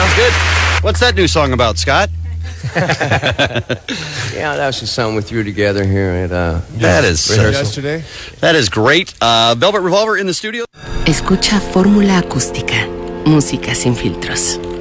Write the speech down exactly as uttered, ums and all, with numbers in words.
Sounds good. What's that new song about, Scott? Yeah, that was just something we threw together here at uh, That is Yesterday. that is great. Uh, Velvet Revolver in the studio. Escucha Fórmula Acústica. Música sin filtros.